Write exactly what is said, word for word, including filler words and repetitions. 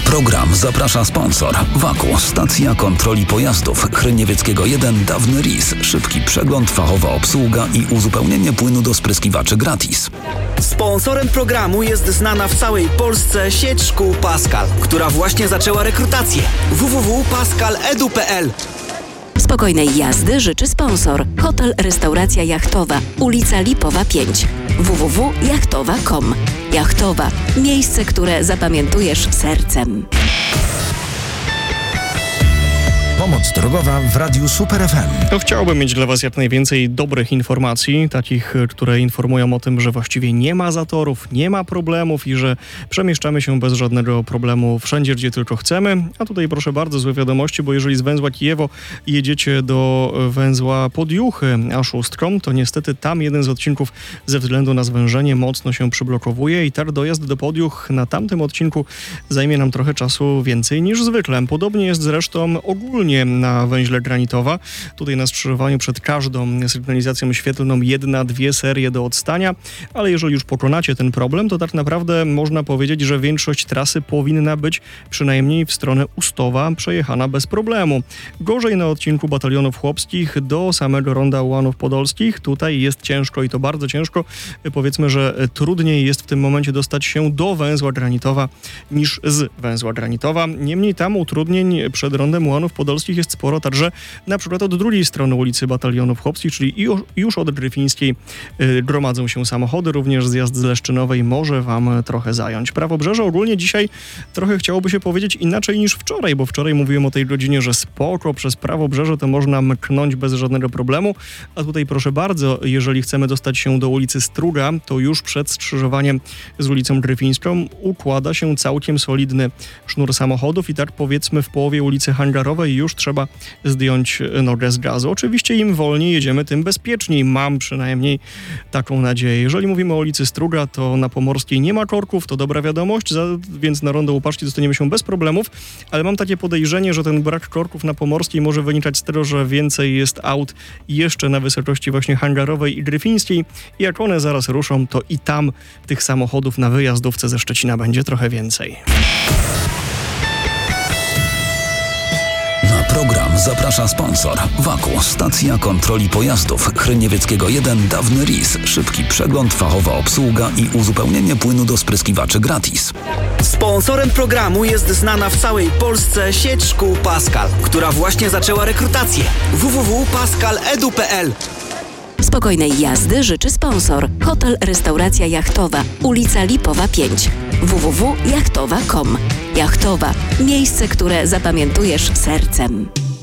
program zaprasza sponsor. Waku, stacja kontroli pojazdów. Chryniewieckiego jeden, dawny R I S. Szybki przegląd, fachowa obsługa i uzupełnienie płynu do spryskiwaczy gratis. Sponsorem programu jest znana w całej Polsce sieć szkół Pascal, która właśnie zaczęła rekrutację. w w w kropka pascal kropka e d u kropka p l. Spokojnej jazdy życzy sponsor. Hotel Restauracja Jachtowa, ulica Lipowa pięć. w w w kropka jachtowa kropka com. Jachtowa. Miejsce, które zapamiętujesz sercem. Pomoc drogowa w Radiu Super F M. No, chciałbym mieć dla Was jak najwięcej dobrych informacji, takich, które informują o tym, że właściwie nie ma zatorów, nie ma problemów i że przemieszczamy się bez żadnego problemu wszędzie, gdzie tylko chcemy. A tutaj proszę bardzo, złe wiadomości, bo jeżeli z węzła Kijewo jedziecie do węzła Podjuchy a szóstką, to niestety tam jeden z odcinków ze względu na zwężenie mocno się przyblokowuje i tak dojazd do Podjuch na tamtym odcinku zajmie nam trochę czasu więcej niż zwykle. Podobnie jest zresztą ogólnie na węźle Granitowa. Tutaj na skrzyżowaniu przed każdą sygnalizacją świetlną jedna, dwie serie do odstania, ale jeżeli już pokonacie ten problem, to tak naprawdę można powiedzieć, że większość trasy powinna być przynajmniej w stronę Ustowa przejechana bez problemu. Gorzej na odcinku Batalionów Chłopskich do samego ronda Ułanów Podolskich. Tutaj jest ciężko i to bardzo ciężko. Powiedzmy, że trudniej jest w tym momencie dostać się do węzła Granitowa niż z węzła Granitowa. Niemniej tam utrudnień przed rondem Ułanów Podolskich jest sporo, także na przykład od drugiej strony ulicy Batalionów Chłopskich, czyli już od Gryfińskiej yy, gromadzą się samochody, również zjazd z Leszczynowej może Wam trochę zająć. Prawobrzeże ogólnie dzisiaj trochę chciałoby się powiedzieć inaczej niż wczoraj, bo wczoraj mówiłem o tej godzinie, że spoko, przez Prawobrzeże to można mknąć bez żadnego problemu, a tutaj proszę bardzo, jeżeli chcemy dostać się do ulicy Struga, to już przed skrzyżowaniem z ulicą Gryfińską układa się całkiem solidny sznur samochodów i tak powiedzmy w połowie ulicy Hangarowej już trzeba zdjąć nogę z gazu. Oczywiście im wolniej jedziemy, tym bezpieczniej. Mam przynajmniej taką nadzieję. Jeżeli mówimy o ulicy Struga, to na Pomorskiej nie ma korków, to dobra wiadomość, za, więc na rondo Łupaczki dostaniemy się bez problemów, ale mam takie podejrzenie, że ten brak korków na Pomorskiej może wynikać z tego, że więcej jest aut jeszcze na wysokości właśnie Hangarowej i Gryfińskiej i jak one zaraz ruszą, to i tam tych samochodów na wyjazdówce ze Szczecina będzie trochę więcej. Program zaprasza sponsor. Waku, stacja kontroli pojazdów. Chryniewieckiego jeden, dawny R I S. Szybki przegląd, fachowa obsługa i uzupełnienie płynu do spryskiwaczy gratis. Sponsorem programu jest znana w całej Polsce sieć szkół Pascal, która właśnie zaczęła rekrutację. w w w kropka pascal kropka e d u kropka p l. Spokojnej jazdy życzy sponsor. Hotel Restauracja Jachtowa, ulica Lipowa pięć. w w w kropka jachtowa kropka com. Jachtowa. Miejsce, które zapamiętujesz sercem.